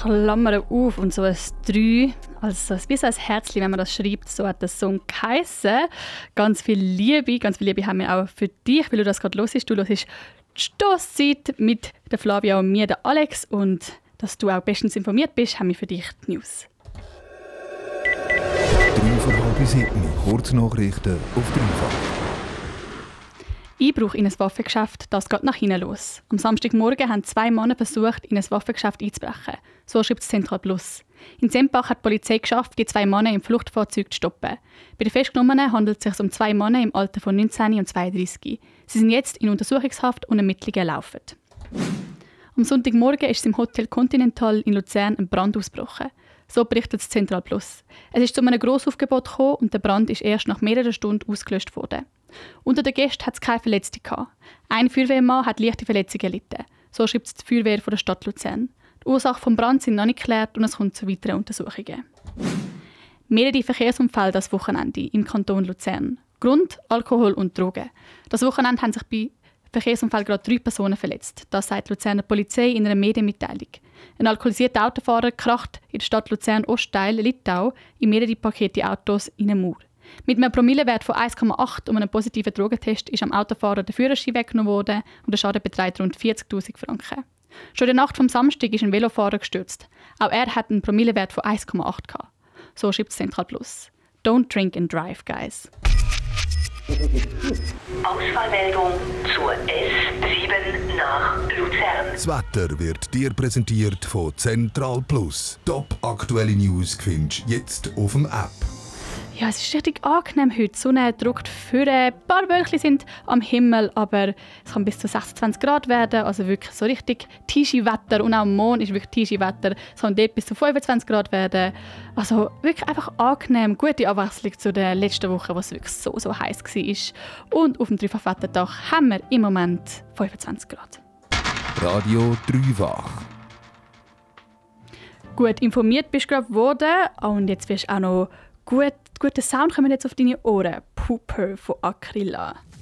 Klammern auf und so ein 3, also wie so ein Herzchen, wenn man das schreibt, so hat der Song geheissen. Ganz viel Liebe haben wir auch für dich, weil du das gerade hörst. Du hörst die Stosszeit mit der Flavia und mir, der Alex, und dass du auch bestens informiert bist, haben wir für dich die News. 3:30, Kurznachrichten auf Dreifach. Einbruch in ein Waffengeschäft, das geht nach hinten los. Am Samstagmorgen haben 2 Männer versucht, in ein Waffengeschäft einzubrechen. So schreibt es Central Plus. In Sempach hat die Polizei geschafft, die 2 Männer im Fluchtfahrzeug zu stoppen. Bei den Festgenommenen handelt es sich um 2 Männer im Alter von 19 und 32. Sie sind jetzt in Untersuchungshaft und Ermittlungen laufen. Am Sonntagmorgen ist es im Hotel Continental in Luzern ein Brand ausgebrochen. So berichtet das Central Plus. Es ist zu einem Grossaufgebot gekommen und der Brand ist erst nach mehreren Stunden ausgelöscht worden. Unter den Gästen hat es keine Verletzte gehabt. Ein Feuerwehrmann hat leichte Verletzungen erlitten. So schreibt die Feuerwehr von der Stadt Luzern. Die Ursache des Brands sind noch nicht geklärt und es kommt zu weiteren Untersuchungen. Mehrere Verkehrsunfälle das Wochenende im Kanton Luzern. Grund: Alkohol und Drogen. Das Wochenende haben sich bei Verkehrsunfall gerade 3 Personen verletzt. Das sagt die Luzerner Polizei in einer Medienmitteilung. Ein alkoholisierter Autofahrer kracht in der Stadt Luzern-Ostteil, Littau, in mehrere Pakete Autos in eine Mauer. Mit einem Promillewert von 1,8 und einem positiven Drogentest ist am Autofahrer der Führerschein weggenommen worden und der Schaden beträgt rund 40'000 Franken. Schon in der Nacht vom Samstag ist ein Velofahrer gestürzt. Auch er hat einen Promillewert von 1,8 gehabt. So schreibt Central Plus. Don't drink and drive, guys. Ausfallmeldung zur S7 nach Luzern. Das Wetter wird dir präsentiert von Central Plus. Top aktuelle News findest du jetzt auf dem App. Ja, es ist richtig angenehm heute. Die Sonne drückt vor. Ein paar Wölkchen sind am Himmel, aber es kann bis zu 26 Grad werden. Also wirklich so richtig Tischi-Wetter. Und auch am Mond ist wirklich Tischi-Wetter. Es kann dort bis zu 25 Grad werden. Also wirklich einfach angenehm. Gute Abwechslung zu der letzten Woche, wo es wirklich so heiß war. Und auf dem Dreifach-Wetterdach haben wir im Moment 25 Grad. Radio Dreifach. Gut informiert bist du gerade geworden. Und jetzt wirst du auch noch guter Sound kommt jetzt auf deine Ohren. Pooper von Aquila.